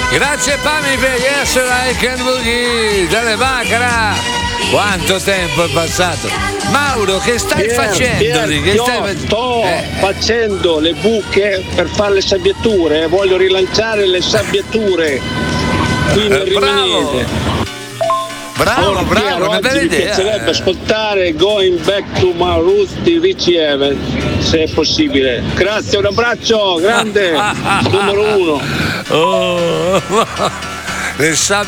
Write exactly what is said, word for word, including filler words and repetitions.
Grazie Pami per Yes I Can Boogie delle Baccara. Quanto tempo è passato. Mauro, che stai Pier, facendo? Pier, Che io stai... sto eh. facendo le buche per fare le sabbiature, voglio rilanciare le sabbiature qui nel Eh, bravo. Rimanese. Bravo, Allora, bravo, Pier, una bella oggi mi idea. piacerebbe ascoltare Going Back to My Roots di Richie Evans, se è possibile. Grazie, un abbraccio grande, numero uno. Oh, le sab-